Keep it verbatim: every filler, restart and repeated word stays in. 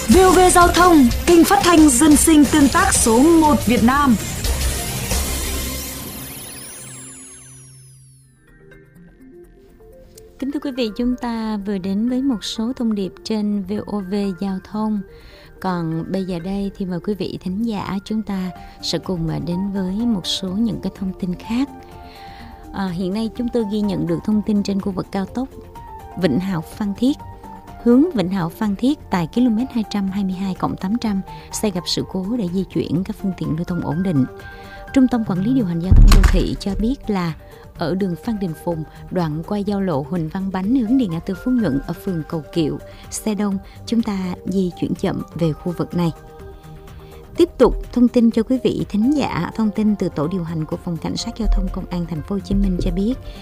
vê o vê Giao thông, kênh phát thanh dân sinh tương tác số một Việt Nam. Kính thưa quý vị, chúng ta vừa đến với một số thông điệp trên vê o vê Giao thông. Còn bây giờ đây thì mời quý vị thính giả chúng ta sẽ cùng đến với một số những cái thông tin khác. À, hiện nay chúng tôi ghi nhận được thông tin trên khu vực cao tốc Vĩnh Hảo Phan Thiết, hướng Vĩnh Hảo Phan Thiết tại km hai trăm hai mươi hai cộng tám trăm xe gặp sự cố để di chuyển các phương tiện lưu thông ổn định. Trung tâm Quản lý điều hành giao thông đô thị cho biết là ở đường Phan Đình Phùng, đoạn qua giao lộ Huỳnh Văn Bánh hướng đi ngã tư Phú Nhuận ở phường Cầu Kiệu, xe đông, chúng ta di chuyển chậm về khu vực này. Tiếp tục thông tin cho quý vị thính giả, thông tin từ tổ điều hành của Phòng Cảnh sát Giao thông Công an Thành phố Hồ Chí Minh cho biết,